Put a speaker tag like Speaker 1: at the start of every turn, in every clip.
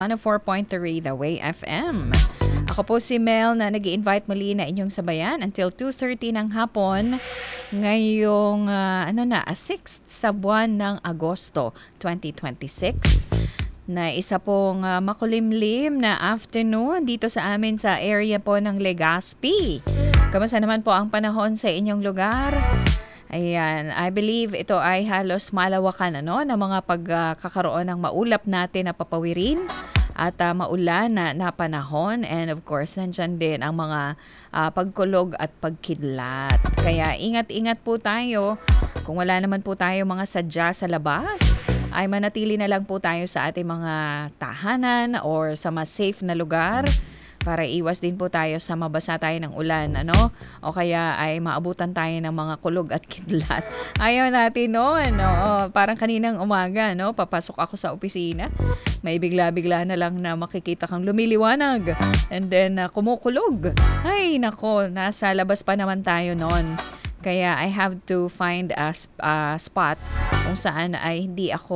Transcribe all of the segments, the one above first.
Speaker 1: 4.3 The Way FM. Ako po si Mel na nag-i-invite muli na inyong sabayan until 2:30 ng hapon ngayong 6th sa buwan ng Agosto 2026 na isa pong makulimlim na afternoon dito sa amin sa area po ng Legazpi. Kamusta naman po ang panahon sa inyong lugar? Ayan, I believe ito ay halos malawakan ng mga pagkakaroon ng maulap natin na papawirin at maulan na panahon, and of course nandyan din ang mga pagkulog at pagkidlat. Kaya ingat-ingat po tayo. Kung wala naman po tayo mga sadya sa labas, ay manatili na lang po tayo sa ating mga tahanan or sa mas safe na lugar para iwas din po tayo sa mabasa tayo ng ulan, o kaya ay maabutan tayo ng mga kulog at kidlat. Ayaw natin noon. Parang kaninang umaga, papasok ako sa opisina, may bigla-bigla na lang na makikita kang lumiliwanag and then kumukulog. Ay nako, nasa labas pa naman tayo noon. Kaya I have to find a spot kung saan ay hindi ako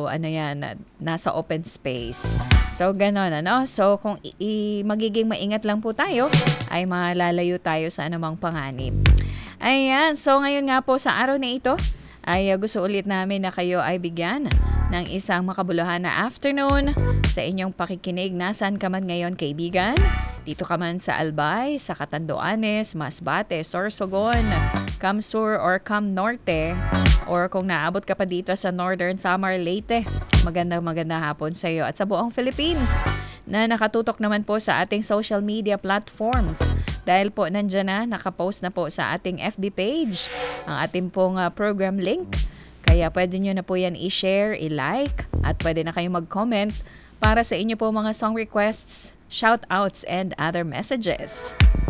Speaker 1: nasa open space. So ganon, So kung magiging maingat lang po tayo, ay malalayo tayo sa anumang panganib. Ayan, so ngayon nga po sa araw na ito, ay gusto ulit namin na kayo ay bigyan ng isang makabuluhan na afternoon sa inyong pakikinig. Nasaan ka man ngayon, kaibigan? Dito ka man sa Albay, sa Catanduanes, Masbate, Sorsogon, Cam Sur or Cam Norte, or kung naabot ka pa dito sa Northern Samar, Leyte, magandang hapon sa iyo at sa buong Philippines na nakatutok naman po sa ating social media platforms. Dahil po nandyan na, nakapost na po sa ating FB page ang ating pong program link. Kaya pwede nyo na po yan i-share, i-like, at pwede na kayong mag-comment para sa inyo po mga song requests, shoutouts, and other messages.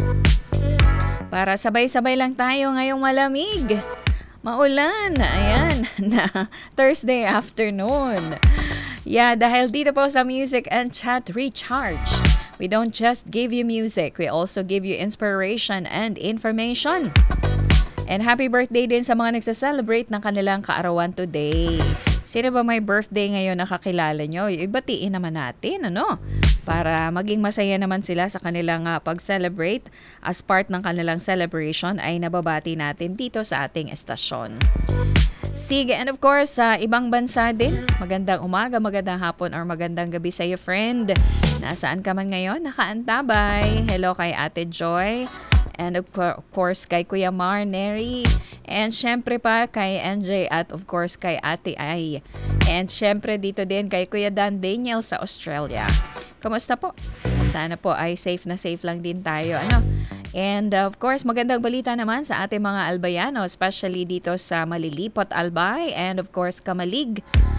Speaker 1: Para sabay-sabay lang tayo ngayong malamig, maulan, ayan, na Thursday afternoon. Yeah, dahil dito po sa Music and Chat Recharged, we don't just give you music, we also give you inspiration and information. And happy birthday din sa mga nagsa-celebrate ng kanilang kaarawan today. Sino ba may birthday ngayon na kakilala nyo? Ibatiin naman natin, para maging masaya naman sila sa kanilang pag-celebrate. As part ng kanilang celebration ay nababati natin dito sa ating estasyon. Sige, and of course, sa ibang bansa din, magandang umaga, magandang hapon, or magandang gabi sa iyo, friend. Nasaan ka man ngayon? Nakaantabay. Hello kay Ate Joy. And of course, kay Kuya Mar, Neri. And syempre pa kay NJ at of course kay Ate Ay. And syempre dito din kay Kuya Dan Daniel sa Australia. Kamusta po? Sana po ay safe na safe lang din tayo. And of course, magandang balita naman sa ating mga Albayano, especially dito sa Malilipot, Albay, and of course, Kamalig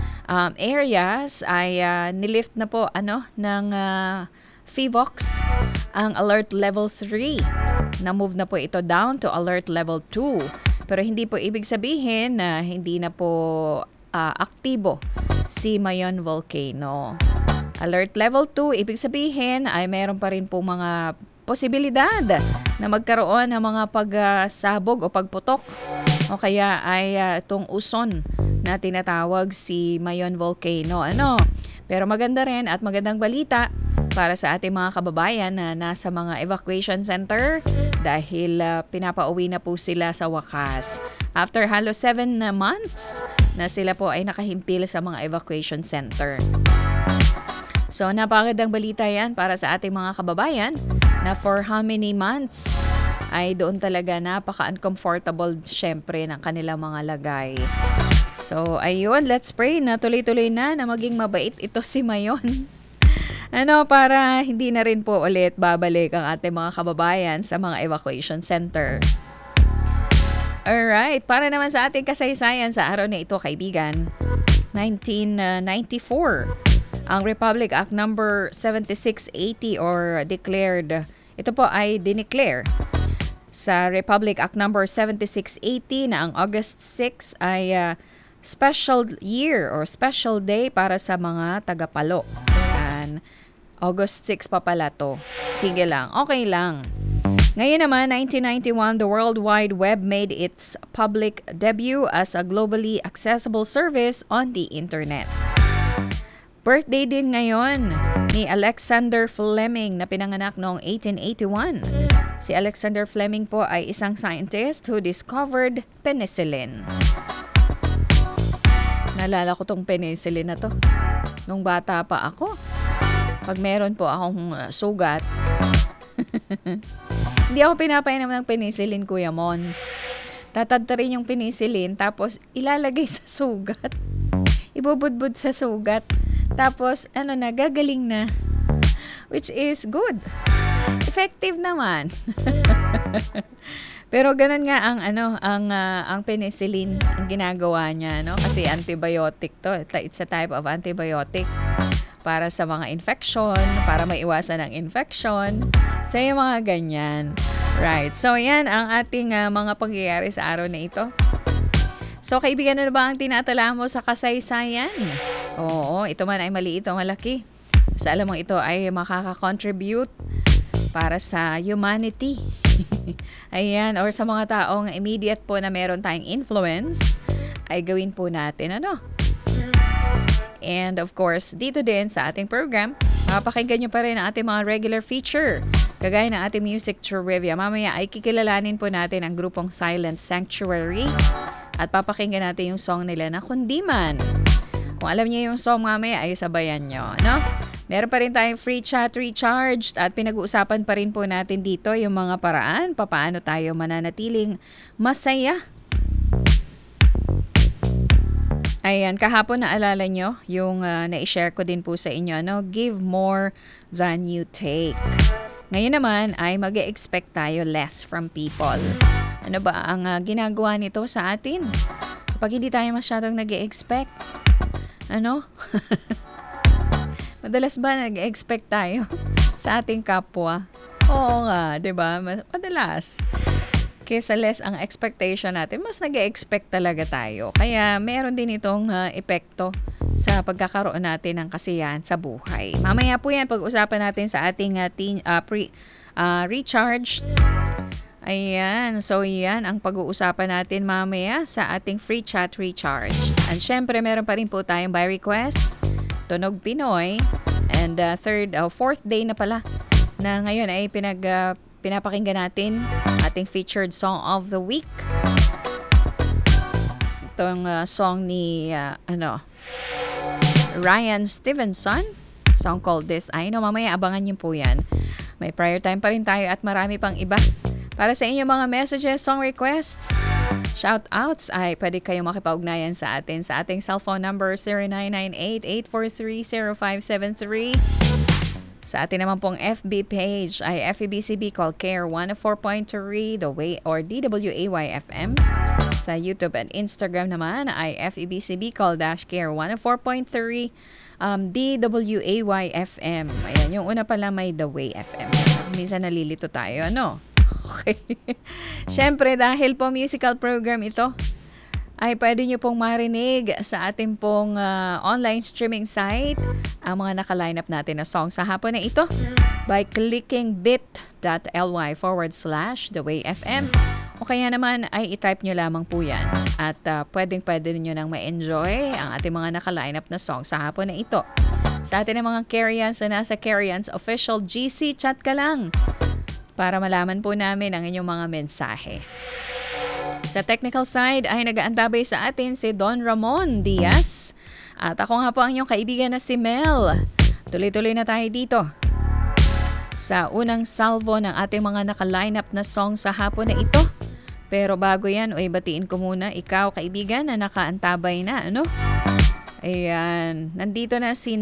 Speaker 1: areas ay nilift na po ng FIVOX ang Alert Level 3. Na-move na po ito down to Alert Level 2. Pero hindi po ibig sabihin na hindi na po aktibo si Mayon Volcano. Alert Level 2, ibig sabihin ay mayroon pa rin po mga posibilidad na magkaroon ng mga pagsabog o pagputok o kaya ay itong uson na tinatawag si Mayon Volcano. Pero maganda rin at magandang balita para sa ating mga kababayan na nasa mga evacuation center dahil pinapauwi na po sila sa wakas. After halos 7 months na sila po ay nakahimpil sa mga evacuation center. So napakagandang balita yan para sa ating mga kababayan na for how many months ay doon talaga napaka-uncomfortable syempre ng kanilang mga lagay. So ayun, let's pray na tuloy-tuloy na maging mabait ito si Mayon. Para hindi na rin po ulit babalik ang ating mga kababayan sa mga evacuation center. Alright, para naman sa ating kasaysayan sa araw na ito, kaibigan, 1994, ang Republic Act number 7680 or declared, ito po ay dineclare sa Republic Act number 7680 na ang August 6 ay special year or special day para sa mga tagapalo. Yan. August 6 pa pala to. Sige lang, okay lang. Ngayon naman, 1991, the World Wide Web made its public debut as a globally accessible service on the internet. Birthday din ngayon ni Alexander Fleming na pinanganak noong 1881. Si Alexander Fleming po ay isang scientist who discovered penicillin. Naalala ko tong penicillin na to. Nung bata pa ako, pag meron po akong sugat, hindi ako pinapainom ng penicillin, Kuya Mon. Tatadta rin yung penicillin, tapos ilalagay sa sugat. Ibubudbud sa sugat. Tapos, gagaling na. Which is good. Effective naman. Pero ganun nga ang penicillin ang ginagawa niya, no? Kasi antibiotic to. It's a type of antibiotic para sa mga infection, para maiwasan ang infection. So, yung mga ganyan. Right. So, yan ang ating mga pangyayari sa araw na ito. So, kaibigan, na ba ang tinatala mo sa kasaysayan? Oo, ito man ay maliit o malaki. Sa alam mo ito ay makaka-contribute para sa humanity. Ayan, or sa mga taong immediate po na meron tayong influence, ay gawin po natin, And of course, dito din sa ating program, mapakinggan nyo pa rin ang ating mga regular feature. Kagaya ng ating music trivia. Mamaya ay kikilalanin po natin ang grupong Silent Sanctuary at papakinggan natin yung song nila na Kundiman. Kung alam niyo yung song mamaya ay sabayan nyo, Meron pa rin tayong free chat recharged at pinag-uusapan pa rin po natin dito yung mga paraan paano tayo mananatiling masaya. Ayan, kahapon naalala nyo yung na-share ko din po sa inyo, give more than you take. Ngayon naman ay mag-e-expect tayo less from people. Ano ba ang ginagawa nito sa atin? Kapag hindi tayo masyadong nag-e-expect, madalas ba nag-expect tayo sa ating kapwa? Oo nga, 'di ba? Madalas. Kesa less ang expectation natin, mas nag-expect talaga tayo. Kaya meron din itong epekto sa pagkakaroon natin ng kasiyahan sa buhay. Mamaya po yan, pag-usapan natin sa ating recharge. Ayan, so yan ang pag-uusapan natin mamaya sa ating free chat recharge. And syempre, meron pa rin po tayong by request. Tunog Pinoy. And fourth day na pala na ngayon ay pinapakinggan natin ating featured song of the week. Itong song ni Ryan Stevenson. Song called This I Know. Mamaya abangan niyo po yan. May prior time pa rin tayo at marami pang iba. Para sa inyong mga messages, song requests, shoutouts ay pwede kayong makipag-ugnayan sa atin sa ating cellphone number 0998-843-0573. Sa atin naman pong FB page ay FEBCB Call Care 104.3 The Way or DWAY-FM. Sa YouTube and Instagram naman ay FEBCB Call Care 104.3 DWAY-FM. Ayan, yung una pala may The Way FM. Minsan nalilito tayo, Okay. Siyempre, dahil po musical program ito, ay pwede nyo pong marinig sa ating pong online streaming site ang mga naka-line up natin na song sa hapon na ito by clicking bit.ly/thewayfm. O kaya naman ay i-type nyo lamang po yan at pwede nyo nang ma-enjoy ang ating mga naka-line up na song sa hapon na ito. Sa ating mga Carians na nasa Carians Official GC, chat ka lang para malaman po namin ang inyong mga mensahe. Sa technical side ay nag-aantabay sa atin si Don Ramon Diaz. At ako nga po ang inyong kaibigan na si Mel. Tuloy-tuloy na tayo dito sa unang salvo ng ating mga naka-line up na song sa hapon na ito. Pero bago yan, batiin ko muna ikaw kaibigan na nakaantabay na, Ayan, nandito na si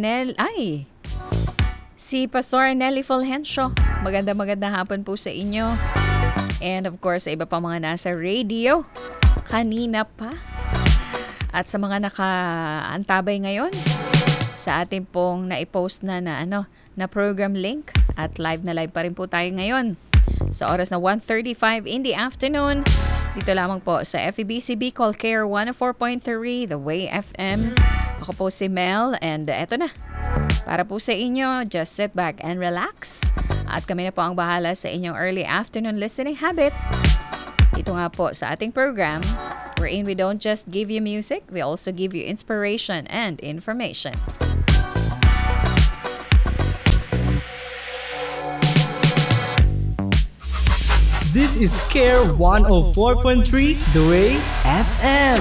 Speaker 1: si Pastor Nelly Fulgencio. Magandang hapon po sa inyo. And of course, sa iba pa mga nasa radio, kanina pa. At sa mga nakaantabay ngayon, sa ating pong naipost na program link. At live na live pa rin po tayo ngayon. Sa oras na 1:35 in the afternoon, dito lamang po sa FEBCB Call Care 104.3 The Way FM. Ako po si Mel and eto na. Para po sa inyo, just sit back and relax. At kami na po ang bahala sa inyong early afternoon listening habit. Ito nga po sa ating program, wherein we don't just give you music, we also give you inspiration and information.
Speaker 2: This is Care 104.3 The Way FM.